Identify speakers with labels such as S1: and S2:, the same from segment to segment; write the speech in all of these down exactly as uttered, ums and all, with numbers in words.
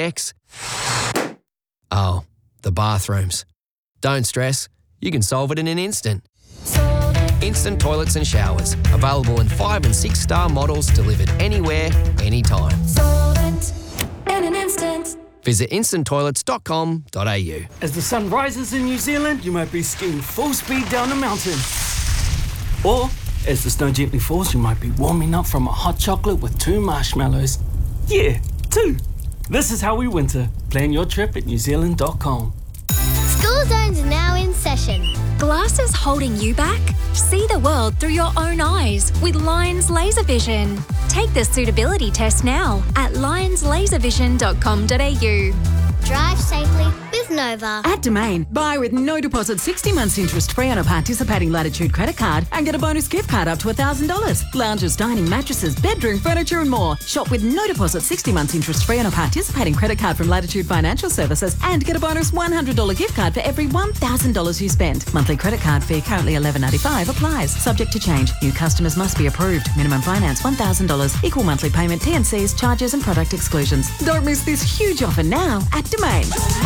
S1: X. Oh, the bathrooms. Don't stress, you can solve it in an instant. Instant toilets and showers. Available in five and six star models delivered anywhere, anytime.
S2: Solvent in an instant.
S1: Visit instant toilets dot com dot a u.
S3: As the sun rises in New Zealand, you might be skiing full speed down a mountain. Or, as the snow gently falls, you might be warming up from a hot chocolate with two marshmallows. Yeah, two. This is how we winter. Plan your trip at new zealand dot com.
S4: School Zones are now in session.
S2: Glasses holding you back? See the world through your own eyes with Lions Laser Vision. Take the suitability test now at lions laser vision dot com dot a u.
S4: Drive safely with Nova.
S5: At Domain, buy with no deposit sixty months interest free on a participating Latitude credit card and get a bonus gift card up to one thousand dollars. Lounges, dining, mattresses, bedroom, furniture and more. Shop with no deposit sixty months interest free on a participating credit card from Latitude Financial Services and get a bonus one hundred dollars gift card for every one thousand dollars you spend. Monthly credit card fee currently eleven ninety-five applies. Subject to change. New customers must be approved. Minimum finance one thousand dollars. Equal monthly payment, T and Cs, charges and product exclusions. Don't miss this huge offer now at Domain.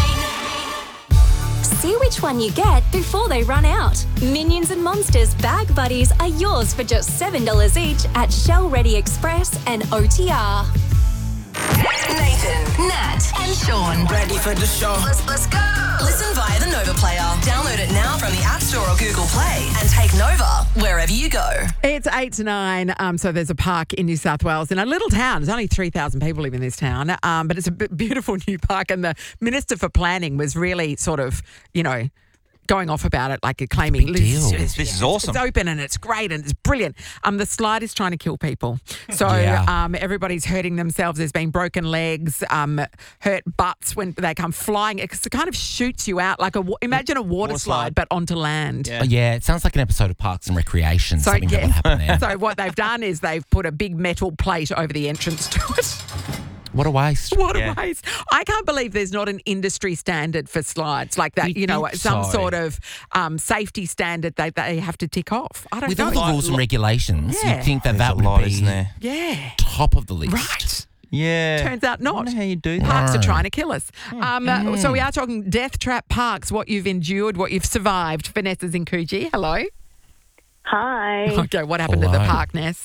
S2: See which one you get before they run out. Minions and Monsters Bag Buddies are yours for just seven dollars each at Shell Ready Express and O T R.
S6: Nathan, Nat, and Sean.
S7: Ready for the show.
S6: Let's, let's go. Listen via the Nova Player. Download it now from the App Store or Google Play and take Nova wherever you go.
S8: It's eight to nine, um, so there's a park in New South Wales in a little town. There's only three thousand people live in this town, um, but it's a b- beautiful new park, and the Minister for Planning was really sort of, you know, going off about it, like claiming
S9: Big deal.
S8: This,
S9: This is awesome.
S8: It's open and it's great and it's brilliant. Um, the slide is trying to kill people, so
S9: Yeah.
S8: um, everybody's hurting themselves. There's been broken legs, um, hurt butts when they come flying. It kind of shoots you out like a wa- imagine a water,
S9: Water
S8: slide,
S9: slide.
S8: but onto land.
S9: Oh, yeah, it sounds like an episode of Parks and Recreation.
S8: So,
S9: Something that
S8: yeah.
S9: will happen there.
S8: So what they've done is they've put a big metal plate over the entrance to it.
S9: What a waste.
S8: What
S9: Yeah.
S8: a waste. I can't believe there's not an industry standard for slides like that,
S9: You'd
S8: you know,
S9: think
S8: some
S9: so.
S8: sort of um, safety standard that they have to tick off. I don't
S9: With
S8: know.
S9: all the rules and regulations,
S8: Yeah.
S9: you'd think that
S10: There's
S9: that
S10: a
S9: would
S10: lot,
S9: be
S10: isn't there?
S8: Yeah.
S9: top of the list.
S8: Right.
S10: Yeah.
S8: Turns out
S10: I
S8: not.
S10: wonder how you do that.
S8: Parks are
S9: No.
S8: trying to kill us. Um, uh, so we are talking Death Trap Parks, what you've endured, what you've survived. Vanessa's in Coogee. Hello.
S11: Hi.
S8: Okay, what happened at the
S9: Hello.
S8: park, Ness?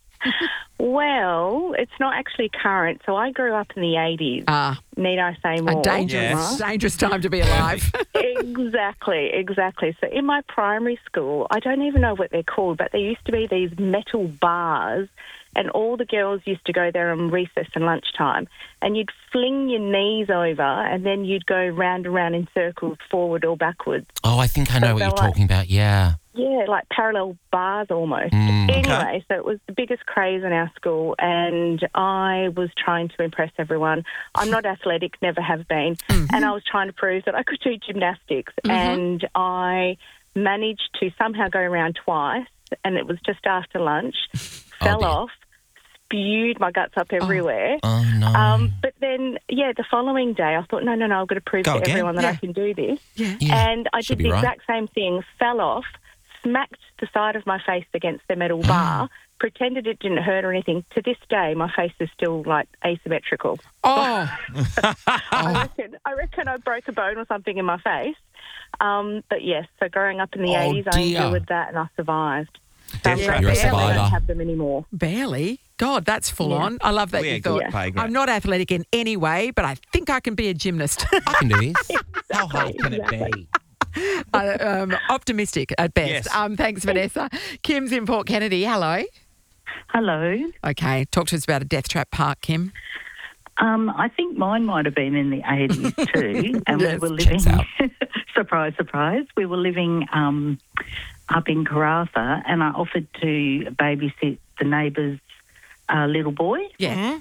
S11: Well, it's not actually current. So I grew up in the eighties.
S8: Ah,
S11: Need I say more?
S8: a dangerous,
S10: Yes.
S8: dangerous time to be alive.
S11: Exactly, exactly. So in my primary school, I don't even know what they're called, but there used to be these metal bars, and all the girls used to go there on recess and lunchtime, and you'd fling your knees over, and then you'd go round and round in circles, forward or backwards.
S9: Oh, I think I know
S11: So
S9: what
S11: they're
S9: you're
S11: like-
S9: talking about. Yeah.
S11: Yeah, like parallel bars almost.
S9: Mm, okay.
S11: Anyway, so it was the biggest craze in our school, and I was trying to impress everyone. I'm not athletic, never have been, and I was trying to prove that I could do gymnastics, and I managed to somehow go around twice, and it was just after lunch, fell
S9: dear.
S11: off, spewed my guts up everywhere.
S9: Oh, no.
S11: Um, but then, yeah, the following day, I thought, no, no, no, I've got to prove
S10: Go
S11: to
S10: again.
S11: everyone that
S8: Yeah.
S11: I can do this.
S8: Yeah.
S9: Yeah,
S11: And I
S9: should
S11: did
S9: be
S11: the
S9: right.
S11: exact same thing, fell off, smacked the side of my face against the metal bar, pretended it didn't hurt or anything. To this day, my face is still, like, asymmetrical.
S8: Oh,
S11: I, reckon, I reckon I broke a bone or something in my face. Um, but, yes, so growing up in the
S9: Oh,
S11: eighties, I
S9: dear.
S11: endured that and I survived. So
S10: Death
S11: I'm
S10: trap.
S11: glad
S8: You're a
S11: that I
S9: survivor.
S11: don't have them anymore.
S8: barely. God, that's full
S11: Yeah.
S8: on. I love that
S10: We
S8: you
S10: had
S8: thought,
S10: good playground.
S8: I'm not athletic in any way, but I think I can be a gymnast.
S9: I can do this. How hard can it be?
S8: uh, um, optimistic at best.
S10: Yes.
S8: Um, thanks, Vanessa. Kim's in Port Kennedy. Hello.
S12: Hello.
S8: Okay, talk to us about a Death Trap Park, Kim.
S12: Um, I think mine might have been in the eighties too, and
S8: Yes,
S12: we were living.
S9: checks out.
S12: surprise, surprise. We were living um, up in Karratha, and I offered to babysit the neighbour's uh, little boy.
S8: Yeah.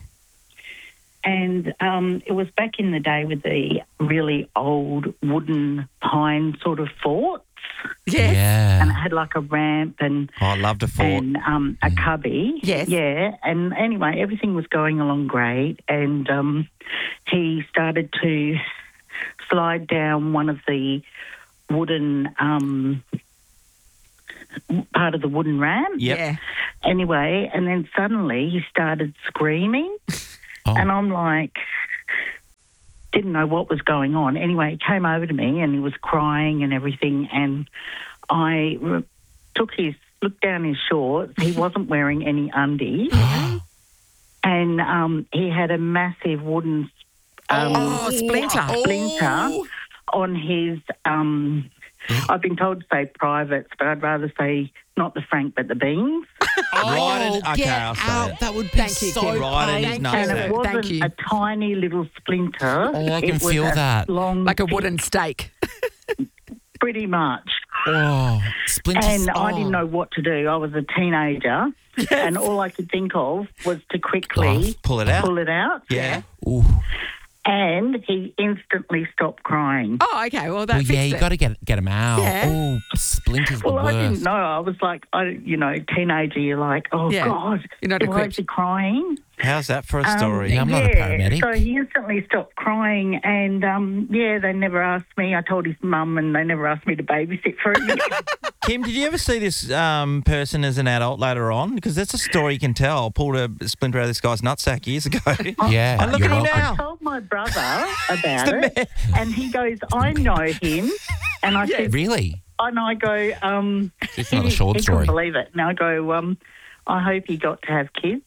S12: And um, it was back in the day with the really old wooden pine sort of forts,
S8: Yes.
S9: Yeah.
S12: and it had like a ramp and
S10: Oh, I loved a fort.
S12: and um, a cubby.
S8: Yes.
S12: Yeah. And anyway, everything was going along great. And um, he started to slide down one of the wooden, um, part of the wooden ramp.
S10: Yep.
S8: Yeah.
S12: Anyway, and then suddenly he started screaming.
S9: Oh.
S12: And I'm like, didn't know what was going on. Anyway, he came over to me and he was crying and everything, and I re- took his, looked down his shorts. He wasn't wearing any undies. And um, he had a massive wooden um,
S8: Oh, splinter.
S12: splinter on his, um, I've been told to say privates, but I'd rather say not the Frank but the beans.
S9: Right. Okay,
S7: get
S9: I'll say
S7: out.
S9: it.
S7: That would be
S8: Thank you,
S7: so
S8: Kim.
S9: Right in his
S7: painful.
S9: nutsack.
S12: And it wasn't
S8: Thank you.
S12: a tiny little splinter.
S9: Oh, I can
S12: it was
S9: feel
S12: a
S9: that.
S12: Long,
S8: Like a
S12: thick-
S8: wooden stake.
S12: Pretty much.
S9: Oh, splinters.
S12: And I
S9: oh.
S12: didn't know what to do. I was a teenager, and all I could think of was to quickly
S9: Oh, pull it out.
S12: Pull it out.
S9: Yeah. Ooh.
S12: And he instantly stopped crying.
S8: Oh, okay. Well, that
S9: Well,
S8: fixed
S9: yeah, you
S8: it.
S9: got to get get them out.
S8: Yeah.
S9: Oh, splinters
S12: Well,
S9: the
S12: I
S9: worst.
S12: didn't know. I was like, I, you know, teenager. You're like, oh
S8: Yeah.
S12: God,
S8: You're not
S12: why
S8: equipped.
S12: is he crying?
S10: How's that for a
S12: Um,
S10: story?
S9: Yeah, I'm not a
S12: yeah,
S9: paramedic.
S12: So he instantly stopped crying, and um, yeah, they never asked me. I told his mum, and they never asked me to babysit for him.
S10: Kim, did you ever see this um, person as an adult later on? Because that's a story you can tell. I pulled a splinter out of this guy's nutsack years ago.
S9: Yeah,
S10: And look
S9: you're
S10: at him
S9: welcome.
S10: now.
S12: I told my brother about it, and he goes, "I know him," and I said,
S9: Really?
S12: and I go, um,
S9: It's not a
S12: he-
S9: short
S12: he
S9: story.
S12: couldn't believe it. And I go, um, I hope he got to have kids.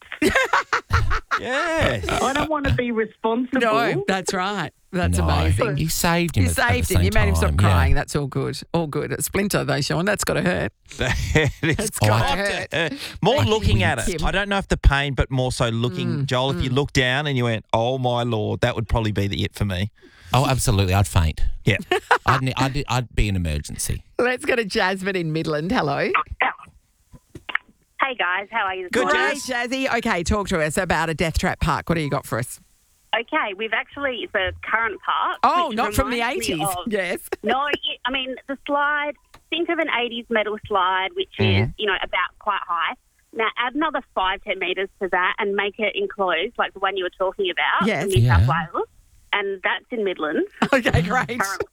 S10: Yes.
S12: I don't want to be responsible.
S8: No, that's right. That's
S9: No,
S8: amazing.
S9: You saved him.
S8: You
S9: at- at the
S8: saved him.
S9: same
S8: You made him stop
S9: time,
S8: crying.
S9: yeah.
S8: That's all good. All good. A splinter, though, Sean. That's got to hurt.
S10: It is
S8: It's
S10: got
S8: got
S10: to
S8: to hurt.
S10: hurt. More
S8: Thank you,
S10: looking at it.
S8: Kim.
S10: I don't know if the pain, but more so looking.
S8: Mm,
S10: Joel, if you look down and you went, oh, my Lord, that would probably be the it for me.
S9: Oh, absolutely. I'd faint.
S10: Yeah.
S9: I'd, ne- I'd, I'd be an emergency.
S8: Let's go to Jasmine in Midland. Hello.
S13: Hey guys, how are you? this
S10: Good,
S13: morning?
S8: Hey, Jazzy. Okay, talk to us about a Death Trap Park. What do you got for us?
S13: Okay, we've actually, it's a current park.
S8: Oh,
S13: which
S8: not from the
S13: reminds me
S8: eighties.
S13: of-
S8: Yes.
S13: No, it- I mean, the slide, think of an eighties metal slide, which is, you know, about quite high. Now, add another five, ten metres to that and make it enclosed, like the one you were talking about
S8: Yes.
S13: in New South
S9: Yeah.
S13: Wales. And that's in Midland.
S8: Okay, great.
S13: Currently.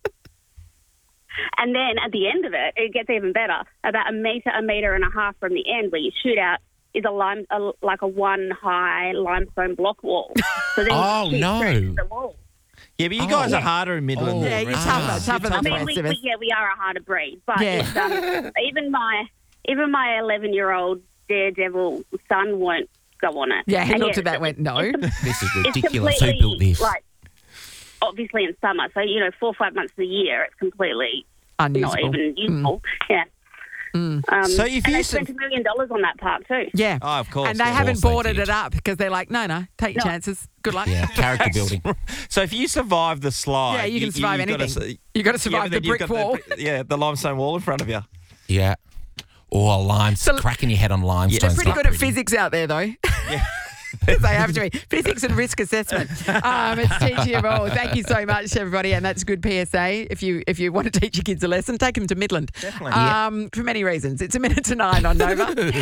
S13: And then at the end of it, it gets even better. About a metre, a metre and a half from the end where you shoot out is a lime, a, like a one high limestone block wall. So then
S9: Oh,
S13: you shoot
S9: no.
S13: straight to the wall.
S10: Yeah, but you
S9: Oh,
S10: guys
S9: yeah.
S10: are harder in Midland.
S9: Oh,
S10: than
S8: Yeah,
S10: the
S8: you're
S10: rest
S8: tougher,
S10: of us.
S8: tougher
S10: You're
S8: than the
S13: I mean,
S8: rest
S13: we,
S8: of us.
S13: we, yeah, we are a harder breed, but
S8: Yeah.
S13: it's, um, even my even my eleven-year-old daredevil son won't go on it.
S8: Yeah, he
S13: And
S8: looked at that and went, no.
S9: This is
S13: It's
S9: ridiculous. Who
S13: completely,
S9: built this?
S13: like, obviously in summer, so, you know, four or five months of the year, it's completely
S8: Unusable.
S13: not even useful. Yeah. Um,
S10: So if
S13: and
S10: you
S13: they
S10: said-
S13: spent a million dollars on that park too.
S8: Yeah.
S10: Oh, of course.
S8: And they
S10: yeah.
S8: haven't
S9: Of course they
S8: boarded
S9: did.
S8: it up because they're like, no, no, take your
S13: No.
S8: chances. Good luck.
S9: Yeah, character building.
S10: So if you survive the slide,
S8: Yeah, you can survive
S10: you've gotta
S8: anything.
S10: s-
S8: You got to
S10: yeah,
S8: survive
S10: but
S8: the
S10: then you've
S8: brick
S10: got
S8: wall.
S10: The, yeah, the limestone wall in front of you.
S9: Yeah. Or lime,
S8: So-
S9: cracking your head on limestone.
S8: They're pretty good at physics out there, though.
S10: Yeah.
S8: they have to be. Physics and risk assessment. Um, it's teaching you all. Thank you so much, everybody. And that's good P S A. If you if you want to teach your kids a lesson, take them to Midland.
S10: Definitely.
S8: Um, For many reasons. It's a minute to nine on Nova.
S6: Nathan,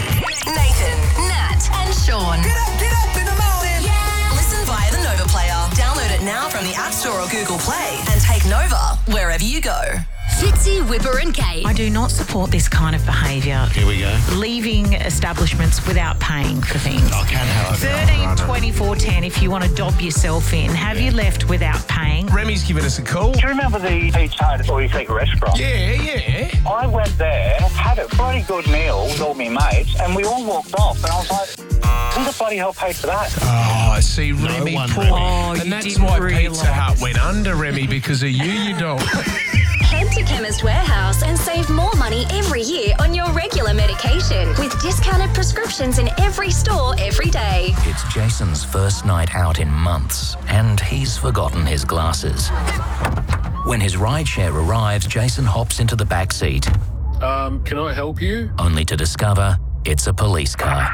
S6: Nat, and Sean. Get up, get up in the morning. Yeah. Listen via the Nova Player. Download it now from the App Store or Google Play and take Nova wherever you go.
S2: Fitzy, Whipper and Kate.
S14: I do not support this kind of behaviour.
S15: Here we go.
S14: Leaving establishments without paying for things.
S15: I can, however.
S14: thirteen twenty-four ten, if you want to dob yourself in, have you left without paying?
S15: Remy's given us a call.
S16: Do you remember the Peach Hut All You Think restaurant?
S15: Yeah, yeah.
S16: I went there, had a bloody good meal with all my mates, and we all walked off. And I was like, who the bloody hell paid for that?
S15: Oh, I see, Remy,
S16: one,
S15: poor.
S16: Remy.
S14: Oh, you
S15: and that's
S14: didn't
S15: why
S14: realise.
S15: Pizza Hut went under, Remy, because of you, you dog.
S2: Head to Chemist Warehouse and save more money every year on your regular medication with discounted prescriptions in every store every day.
S17: It's Jason's first night out in months, and he's forgotten his glasses. When his rideshare arrives, Jason hops into the back seat,
S18: Um, can I help you?
S17: only to discover it's a police car.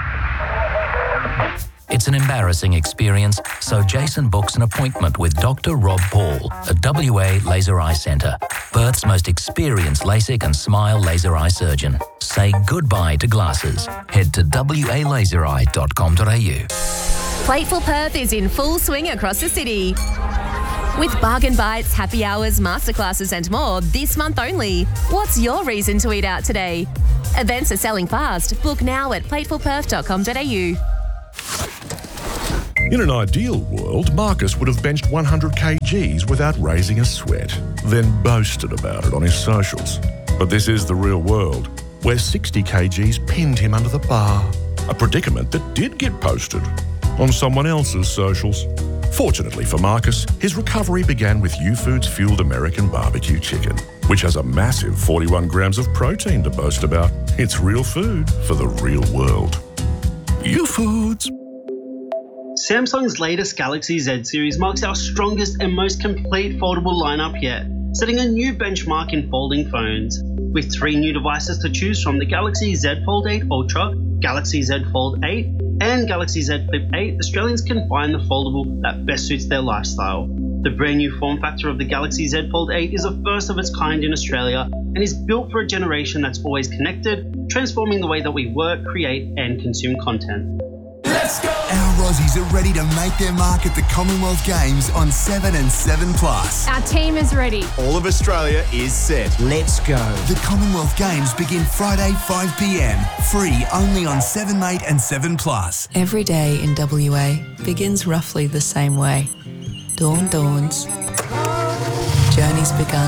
S17: It's an embarrassing experience, so Jason books an appointment with Doctor Rob Paul at W A Laser Eye Centre, Perth's most experienced LASIK and SMILE laser eye surgeon. Say goodbye to glasses. Head to w a laser eye dot com dot a u.
S19: Plateful Perth is in full swing across the city. With bargain bites, happy hours, masterclasses and more this month only. What's your reason to eat out today? Events are selling fast. Book now at plateful perth dot com dot a u.
S7: In an ideal world, Marcus would have benched one hundred kilograms without raising a sweat, then boasted about it on his socials. But this is the real world, where sixty kilograms pinned him under the bar. A predicament that did get posted on someone else's socials. Fortunately for Marcus, his recovery began with U-Foods fueled American barbecue chicken, which has a massive forty-one grams of protein to boast about. It's real food for the real world. U-Foods.
S20: Samsung's latest Galaxy Z series marks our strongest and most complete foldable lineup yet, setting a new benchmark in folding phones. With three new devices to choose from, the Galaxy Z Fold eight Ultra, Galaxy Z Fold eight, and Galaxy Z Flip eight, Australians can find the foldable that best suits their lifestyle. The brand new form factor of the Galaxy Z Fold eight is a first of its kind in Australia and is built for a generation that's always connected, transforming the way that we work, create, and consume content.
S21: Let's go! Our Aussies are ready to make their mark at the Commonwealth Games on seven and seven plus.
S22: Our team is ready.
S21: All of Australia is set. Let's go. The Commonwealth Games begin Friday, five p m. Free only on seven mate and seven plus.
S23: Every day in W A begins roughly the same way. Dawn dawns. Journey's begun.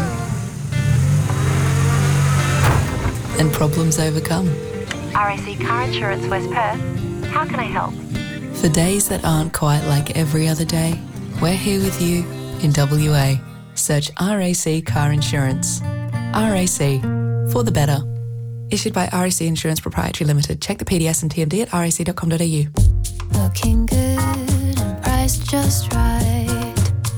S23: And problems overcome.
S24: R A C Car Insurance West Perth. How can I help?
S23: For days that aren't quite like every other day, we're here with you in W A. Search R A C Car Insurance. R A C, for the better. Issued by R A C Insurance Proprietary Limited. Check the P D S and T M D at r a c dot com dot a u.
S25: Looking good and priced just right.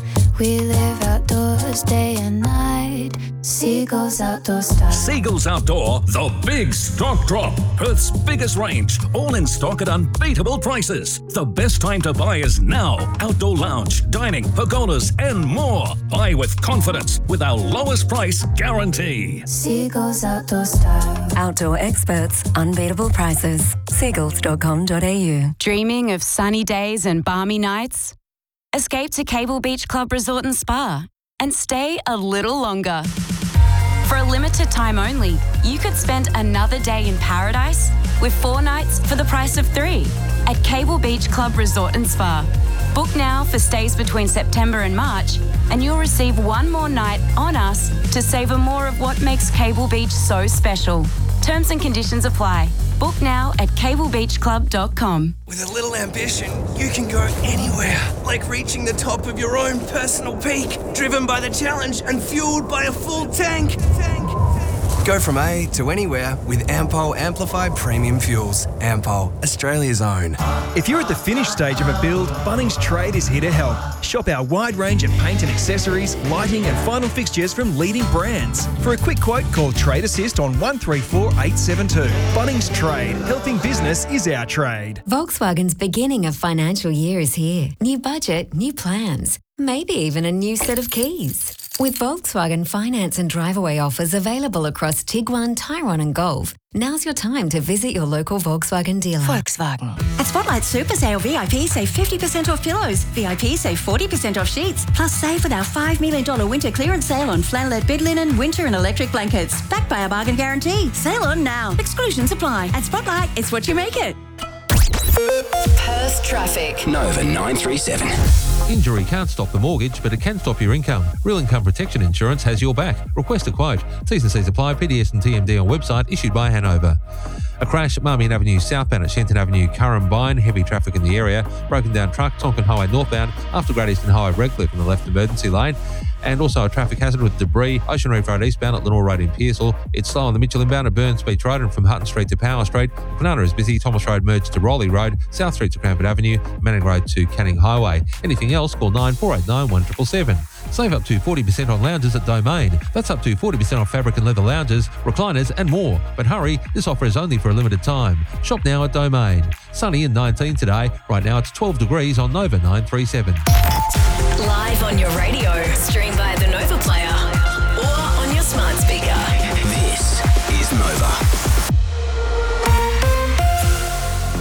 S25: We live outdoors day and night. Seagulls Outdoor Style.
S26: Seagulls Outdoor, the big stock drop. Perth's biggest range, all in stock at unbeatable prices. The best time to buy is now. Outdoor lounge, dining, pergolas, and more. Buy with confidence with our lowest price guarantee.
S25: Seagulls Outdoor Style.
S27: Outdoor experts, unbeatable prices. seagulls dot com dot a u.
S28: Dreaming of sunny days and balmy nights? Escape to Cable Beach Club Resort and Spa and stay a little longer. For a limited time only, you could spend another day in paradise with four nights for the price of three at Cable Beach Club Resort and Spa. Book now for stays between September and March, and you'll receive one more night on us to savour more of what makes Cable Beach so special. Terms and conditions apply. Book now at cable beach club dot com.
S29: With a little ambition, you can go anywhere, like reaching the top of your own personal peak, driven by the challenge and fueled by a full tank. tank. Go from A to anywhere with Ampol Amplified Premium Fuels. Ampol, Australia's own.
S30: If you're at the finished stage of a build, Bunnings Trade is here to help. Shop our wide range of paint and accessories, lighting and final fixtures from leading brands. For a quick quote, call Trade Assist on one three four eight seven two. Bunnings Trade. Helping business is our trade.
S31: Volkswagen's beginning of financial year is here. New budget, new plans, maybe even a new set of keys. With Volkswagen finance and drive-away offers available across Tiguan, Tyrone and Golf, now's your time to visit your local Volkswagen dealer.
S32: Volkswagen. At Spotlight Super Sale, V I P save fifty percent off pillows. V I P save forty percent off sheets. Plus save with our five million dollars winter clearance sale on flannelette bed linen, winter and electric blankets. Backed by our bargain guarantee. Sale on now. Exclusions apply. At Spotlight, it's what you make it.
S6: Perth traffic.
S33: Nova nine three seven.
S34: Injury can't stop the mortgage, but it can stop your income. Real Income Protection Insurance has your back. Request a quote. T's and C's apply. P D S and T M D on website. Issued by Hanover. A crash at Marmion Avenue southbound at Shenton Avenue, Currumbine. Heavy traffic in the area. Broken down truck, Tonkin Highway northbound after Great Eastern Highway, Redcliffe in the left emergency lane. And also a traffic hazard with debris. Ocean Reef Road eastbound at Lenore Road in Pearsall. It's slow on the Mitchell inbound at Burns Beach Road and from Hutton Street to Power Street. Penana is busy. Thomas Road merged to Rowley Road. South Street to Cranford Avenue. Manning Road to Canning Highway. Anything else, call nine four eight nine one seven seven seven. Save up to forty percent on lounges at Domain. That's up to forty percent off fabric and leather lounges, recliners and more. But hurry, this offer is only for a limited time. Shop now at Domain. Sunny and nineteen today. Right now it's twelve degrees on Nova nine three seven.
S6: Live on your radio, stream via the Nova Player or on your smart speaker.
S21: This is Nova.
S35: Good morning.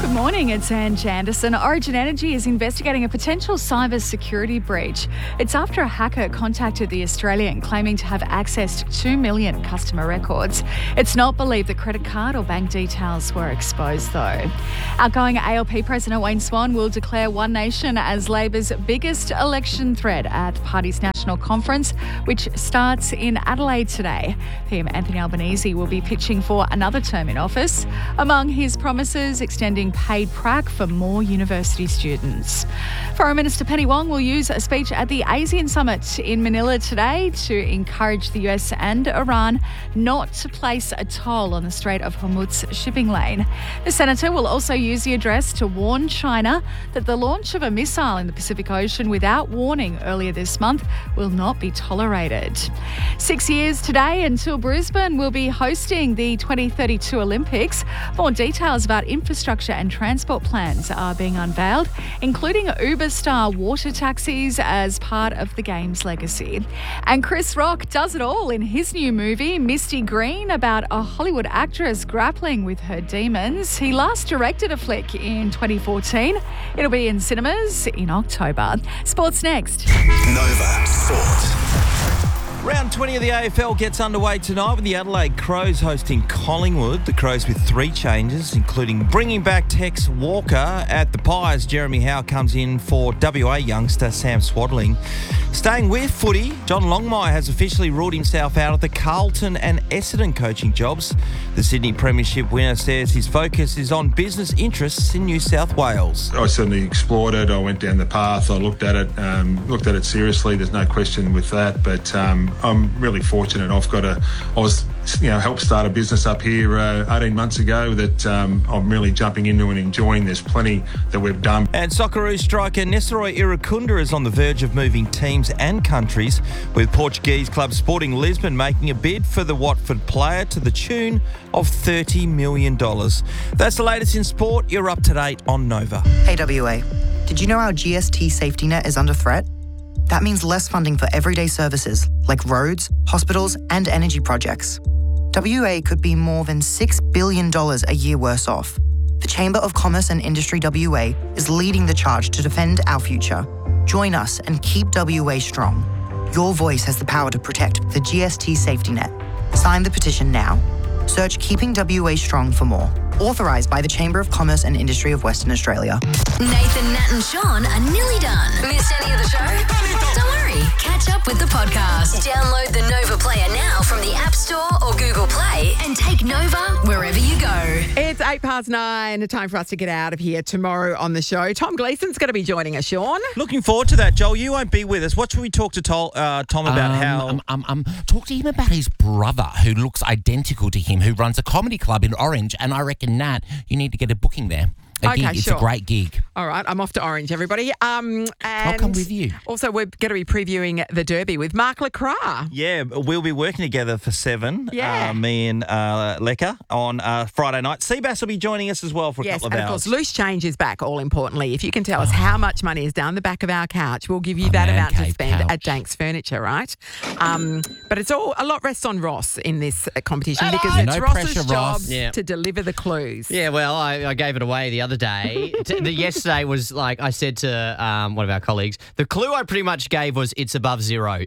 S1: morning, it's Ange Anderson. Origin Energy is investigating a potential cyber security breach. It's after a hacker contacted the Australian claiming to have accessed two million customer records. It's not believed that credit card or bank details were exposed, though. Outgoing A L P President Wayne Swan will declare One Nation as Labor's biggest election threat at the party's national conference, which starts in Adelaide today. P M Anthony Albanese will be pitching for another term in office. Among his promises, extending paid prac for more university students. Foreign Minister Penny Wong will use a speech at the ASEAN Summit in Manila today to encourage the U S and Iran not to place a toll on the Strait of Hormuz shipping lane. The senator will also use the address to warn China that the launch of a missile in the Pacific Ocean without warning earlier this month will not be tolerated. Six years today until Brisbane will be hosting the twenty thirty-two Olympics. More details about infrastructure and transport plans are being unveiled, including Uber-star water taxis as part of the game's legacy. And Chris Rock does it all in his new movie, Misty Green, about a Hollywood actress grappling with her demons. He last directed a flick in twenty fourteen. It'll be in cinemas in October. Sports next.
S3: Nova Sport.
S4: Round twenty of the A F L gets underway tonight with the Adelaide Crows hosting Collingwood. The Crows with three changes, including bringing back Tex Walker. At the Pies, Jeremy Howe comes in for W A youngster Sam Swadling. Staying with footy, John Longmire has officially ruled himself out of the Carlton and Essendon coaching jobs. The Sydney Premiership winner says his focus is on business interests in New South Wales.
S5: I certainly explored it. I went down the path. I looked at it, um, looked at it seriously. There's no question with that. But um, I'm really fortunate. I've got a. I was, you know, helped start a business up here uh, eighteen months ago that um, I'm really jumping into and enjoying. There's plenty that we've done.
S4: And Socceroos striker Nesoroy Iracunda is on the verge of moving teams and countries, with Portuguese club Sporting Lisbon making a bid for the Watford player to the tune of thirty million dollars. That's the latest in sport. You're up to date on Nova.
S8: Hey W A, did you know our G S T safety net is under threat? That means less funding for everyday services like roads, hospitals and energy projects. W A could be more than six billion dollars a year worse off. The Chamber of Commerce and Industry W A is leading the charge to defend our future. Join us and keep W A strong. Your voice has the power to protect the G S T safety net. Sign the petition now. Search Keeping W A Strong for more. Authorised by the Chamber of Commerce and Industry of Western Australia.
S6: Nathan, Nat and Sean are nearly done. Missed any of the show? Don't worry. Catch up with the podcast. Download the Nova Player now from the App Store or Google Play and take Nova wherever you go.
S9: It's eight past nine. Time for us to get out of here tomorrow on the show. Tom Gleeson's going to be joining us, Sean.
S4: Looking forward to that, Joel. You won't be with us. What should we talk to Tol, uh, Tom about?
S10: Um,
S4: how...
S10: Um, um, um, talk to him about his brother who looks identical to him, who runs a comedy club in Orange, and I reckon, Nat, you need to get a booking there. A
S9: Okay,
S10: gig. It's
S9: sure.
S10: a great gig.
S9: All right, I'm off to Orange, everybody. Um, and
S10: I'll come with you.
S9: Also, we're going to be previewing the Derby with Mark Lacroix.
S4: Yeah, we'll be working together for seven.
S9: Yeah.
S4: Uh, me and uh, Lekka on uh, Friday night. Seabass will be joining us as well for a
S9: Yes,
S4: couple of
S9: and of
S4: hours.
S9: course, Loose Change is back, all importantly. If you can tell us how much money is down the back of our couch, we'll give you that
S10: man
S9: amount to
S10: cave
S9: spend
S10: couch.
S9: at Danks Furniture, right? Um, but it's all a lot rests on Ross in this uh, competition because
S10: No
S9: it's Ross's
S10: pressure,
S9: job
S10: Ross.
S11: Yeah.
S9: to deliver the clues.
S11: Yeah, well, I, I gave it away the other day. T- the yesterday was like I said to um, one of our colleagues, the clue I pretty much gave was it's above zero.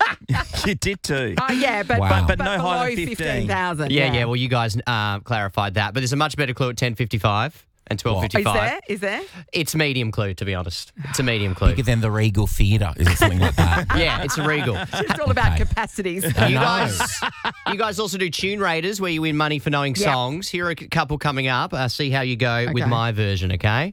S4: You did too.
S9: Oh, yeah, but,
S4: Wow.
S9: but,
S4: But no
S9: below
S4: higher than fifteen.
S9: fifteen thousand.
S11: yeah, yeah. Well, you guys uh, clarified that, but there's a much better clue at ten fifty-five and twelve
S9: Is
S11: fifty-five.
S9: there? Is there?
S11: It's medium clue, to be honest. It's a medium clue.
S10: Bigger than the Regal Theatre, is it something like that?
S11: Yeah, it's a Regal.
S9: It's all about capacities.
S11: You guys, you guys also do Tune Raiders, where you win money for knowing
S9: Yep.
S11: songs. Here are a couple coming up. Uh, see how you go with
S9: Okay.
S11: my version, okay?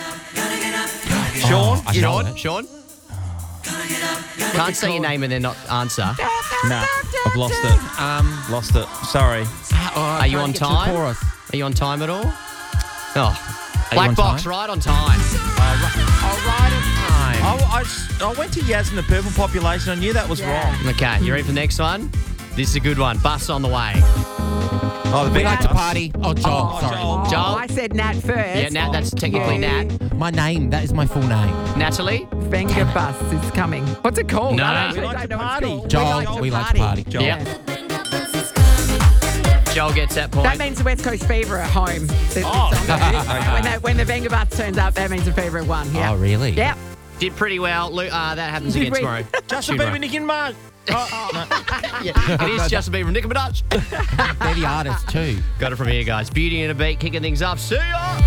S4: Sean?
S10: I know
S11: Sean?
S10: it.
S11: Sean? Can't say your name and then not answer.
S4: Nah, I've lost it. Um, lost it. Sorry.
S11: Are you on time? Are you on time at all? Oh,
S10: you
S11: Black
S10: on
S11: Box,
S10: time?
S11: right on time.
S4: All right on time. I, I, I went to Yaz and the Purple Population. I knew that was
S9: Yeah.
S11: Okay, you ready for the next one? This is a good one. Bus on the way.
S4: wrong. Oh, the
S10: We
S4: big
S10: like to
S4: bus.
S10: party. Oh, Joel,
S4: Oh,
S10: sorry.
S4: Joel.
S9: Oh,
S11: Joel?
S9: I said Nat first.
S11: Yeah, Nat, that's technically
S9: Yeah.
S11: Nat.
S10: My name, that is my full name.
S11: Natalie?
S9: Finger bus is coming. What's it called?
S11: No.
S9: I actually
S4: We like
S9: don't
S4: to
S9: know what it's
S4: party.
S9: called.
S10: Joel, we like to party.
S4: Joel.
S11: Yeah. Joel gets that point.
S9: That means the West Coast Fever are home. The-
S11: Oh.
S9: when, that, when the Venga Bus turns up, that means the Fever have won. Yeah.
S10: Oh, really?
S9: Yep.
S11: Did pretty well. Lu- Uh, that happens
S9: Did
S11: again
S9: we-
S11: tomorrow.
S4: Justin
S11: Tomorrow.
S4: Bieber, Nicki Minaj.
S11: Yeah, it is Justin Bieber and Nicki Minaj.
S10: They're the artists too.
S11: Got it from here, guys. Beauty and a Beat kicking things up. See ya!